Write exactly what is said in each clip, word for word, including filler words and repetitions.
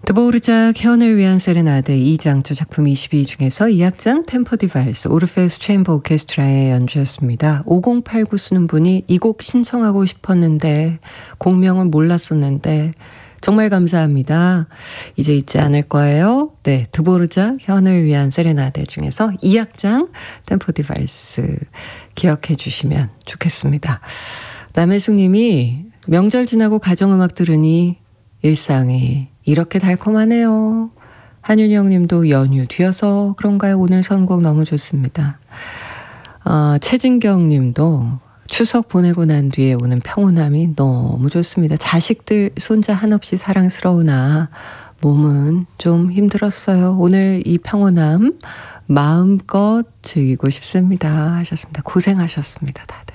드보르작 현을 위한 세레나데 이 장조 작품 이십이 중에서 이 악장 템포 디바이스 오르페우스 체인버 오케스트라의 연주였습니다. 오공팔구 쓰는 분이 이 곡 신청하고 싶었는데 곡명을 몰랐었는데 정말 감사합니다. 이제 잊지 않을 거예요. 네, 드보르작 현을 위한 세레나데 중에서 이 악장 템포 디바이스 기억해 주시면 좋겠습니다. 남혜숙 님이 명절 지나고 가정음악 들으니 일상이 이렇게 달콤하네요. 한윤영 님도 연휴 뒤여서 그런가요? 오늘 선곡 너무 좋습니다. 어, 최진경 님도 추석 보내고 난 뒤에 오는 평온함이 너무 좋습니다. 자식들 손자 한없이 사랑스러우나 몸은 좀 힘들었어요. 오늘 이 평온함 마음껏 즐기고 싶습니다 하셨습니다. 고생하셨습니다 다들.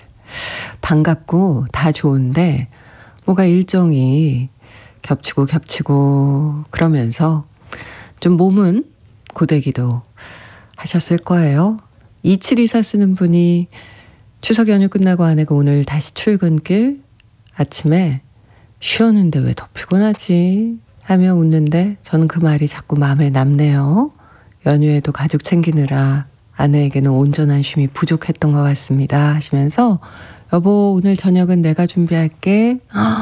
반갑고 다 좋은데 뭐가 일정이 겹치고 겹치고 그러면서 좀 몸은 고되기도 하셨을 거예요. 이칠이사 쓰는 분이 추석 연휴 끝나고 아내가 오늘 다시 출근길 아침에 쉬었는데 왜 더 피곤하지 하며 웃는데 저는 그 말이 자꾸 마음에 남네요. 연휴에도 가족 챙기느라 아내에게는 온전한 쉼이 부족했던 것 같습니다 하시면서 여보 오늘 저녁은 내가 준비할게.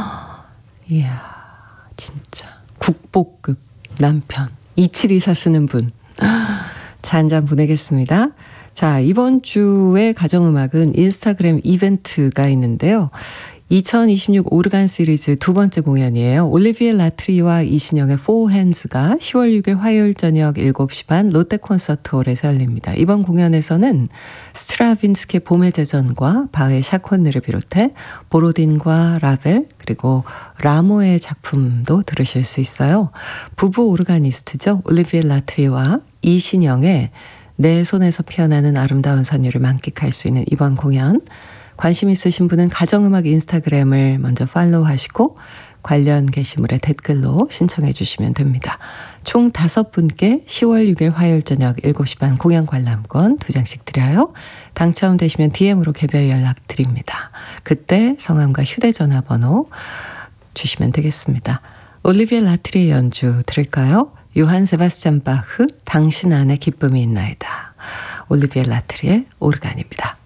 이야 진짜 국보급 남편 이칠이사 쓰는 분. 자, 한 잔 보내겠습니다. 자, 이번 주의 가정음악은 인스타그램 이벤트가 있는데요. 이천이십육 오르간 시리즈 두 번째 공연이에요. 올리비에 라트리와 이신영의 Four Hands가 시월 육일 화요일 저녁 일곱 시 반 롯데 콘서트홀에서 열립니다. 이번 공연에서는 스트라빈스키의 봄의 제전과 바흐의 샤콘느를 비롯해 보로딘과 라벨 그리고 라모의 작품도 들으실 수 있어요. 부부 오르가니스트죠. 올리비에 라트리와 이신영의 내 손에서 피어나는 아름다운 선율을 만끽할 수 있는 이번 공연. 관심 있으신 분은 가정음악 인스타그램을 먼저 팔로우하시고 관련 게시물에 댓글로 신청해 주시면 됩니다. 총 다섯 분께 시월 육일 화요일 저녁 일곱 시 반 공연 관람권 두 장씩 드려요. 당첨되시면 디엠으로 개별 연락 드립니다. 그때 성함과 휴대전화 번호 주시면 되겠습니다. 올리비에 라트리의 연주 들을까요? 요한 세바스찬 바흐 당신 안에 기쁨이 있나이다. 올리비에 라트리의 오르간입니다.